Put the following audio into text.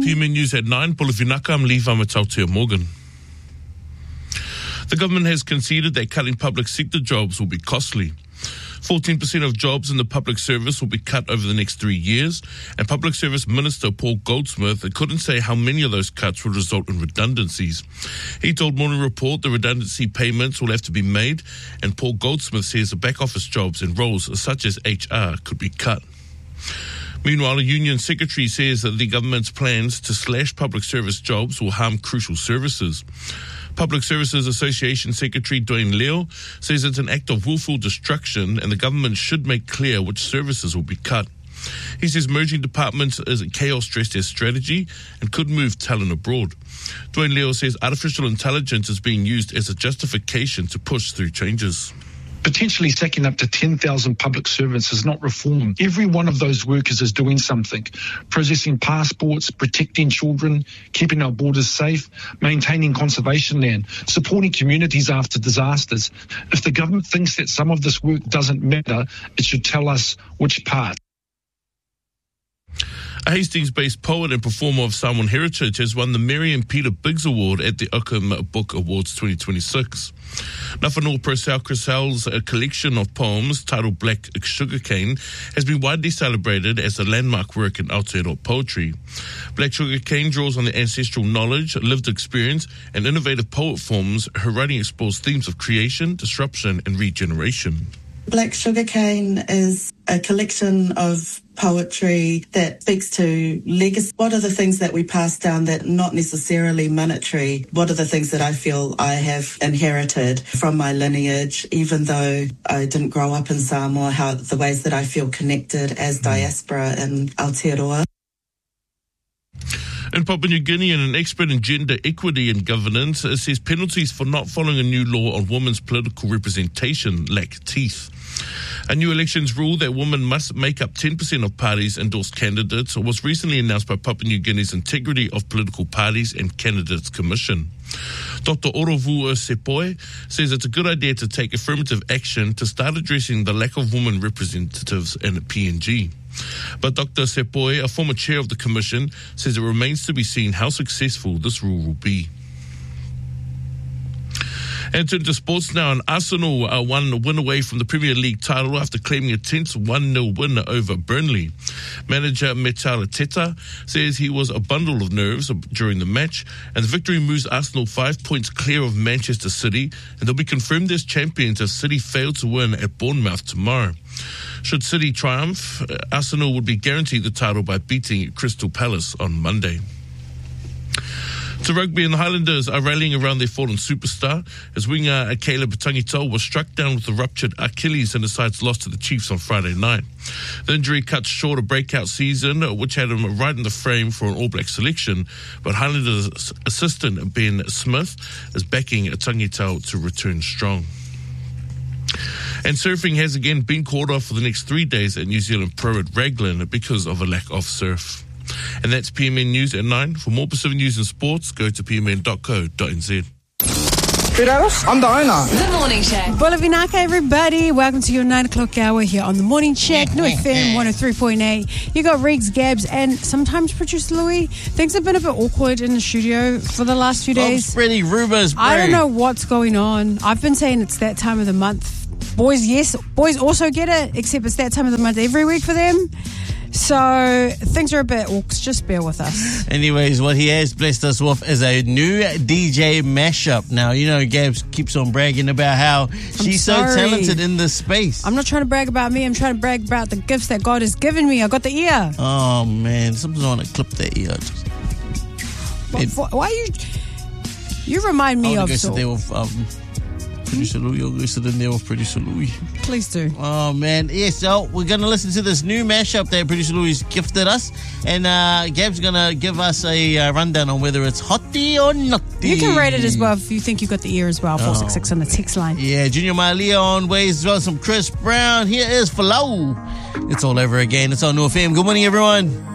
PMN News at 9. Polovinaka, I'm Lee Vamatautia Morgan. The government has conceded that cutting public sector jobs will be costly. 14% of jobs in the public service will be cut over the next 3 years, and Public Service Minister Paul Goldsmith couldn't say how many of those cuts would result in redundancies. He told Morning Report the redundancy payments will have to be made, and Paul Goldsmith says the back office jobs and roles such as HR could be cut. Meanwhile, a union secretary says that the government's plans to slash public service jobs will harm crucial services. Public Services Association Secretary Dwayne Leo says it's an act of willful destruction and the government should make clear which services will be cut. He says merging departments is a chaos-stressed strategy and could move talent abroad. Dwayne Leo says artificial intelligence is being used as a justification to push through changes. Potentially sacking up to 10,000 public servants is not reform. Every one of those workers is doing something. Processing passports, protecting children, keeping our borders safe, maintaining conservation land, supporting communities after disasters. If the government thinks that some of this work doesn't matter, it should tell us which part. A Hastings-based poet and performer of Samoan heritage has won the Mary and Peter Biggs Award at the Oakham Book Awards 2026. Nafanua Purcell-Crisell's collection of poems titled Black Sugarcane has been widely celebrated as a landmark work in Aotearoa poetry. Black Sugarcane draws on the ancestral knowledge, lived experience, and innovative poet forms. Her writing explores themes of creation, disruption, and regeneration. Black Sugarcane is a collection of poetry that speaks to legacy. What are the things that we pass down that not necessarily monetary? What are the things that I feel I have inherited from my lineage, even though I didn't grow up in Samoa, the ways that I feel connected as diaspora in Aotearoa. In Papua New Guinea, an expert in gender equity and governance says penalties for not following a new law on women's political representation lack teeth. A new elections rule that women must make up 10% of parties' endorsed candidates was recently announced by Papua New Guinea's Integrity of Political Parties and Candidates Commission. Dr. Orovu Sepoi says it's a good idea to take affirmative action to start addressing the lack of women representatives in PNG. But Dr. Sepoi, a former chair of the commission, says it remains to be seen how successful this rule will be. And turn to sports now, and Arsenal won a win away from the Premier League title after claiming a tense 1-0 win over Burnley. Manager Mikel Arteta says he was a bundle of nerves during the match, and the victory moves Arsenal 5 points clear of Manchester City, and they'll be confirmed as champions if City fail to win at Bournemouth tomorrow. Should City triumph, Arsenal would be guaranteed the title by beating Crystal Palace on Monday. To rugby, and the Highlanders are rallying around their fallen superstar as winger Caleb Tangitau was struck down with a ruptured Achilles in the side's loss to the Chiefs on Friday night. The injury cuts short a breakout season, which had him right in the frame for an All Black selection, but Highlanders assistant Ben Smith is backing Tangitau to return strong. And surfing has again been called off for the next 3 days at New Zealand Pro at Raglan because of a lack of surf. And that's PMN News at 9. For more Pacific news and sports, go to pmn.co.nz. I'm the owner. The Morning Check. Polovinaka, everybody. Welcome to your 9 o'clock hour here on The Morning Check. New FM 103.8. You got Riggs, Gabs, and sometimes Producer Louis. Things have been a bit awkward in the studio for the last few days. Spreading rumours, bro. I don't know what's going on. I've been saying it's that time of the month. Boys, yes. Boys also get it, except it's that time of the month every week for them. So things are a bit awkward. Just bear with us. Anyways, what he has blessed us with is a new DJ mashup. Now, you know, Gabs keeps on bragging about how she's so talented in this space. I'm not trying to brag about me. I'm trying to brag about the gifts that God has given me. I got the ear. Oh, man. Sometimes I want to clip that ear. Why you remind me of... Producer Louis, you'll listen in there with Producer Louis. Please do. Oh, man. Yeah, so we're going to listen to this new mashup that Producer Louis gifted us. And Gab's going to give us a rundown on whether it's hotty or nutty. You can rate it as well if you think you got the ear as well. 466 on the text line. Yeah, Junior Malia on ways as well. Some Chris Brown. Here is Flow. It's all over again. It's on New FM. Good morning, everyone.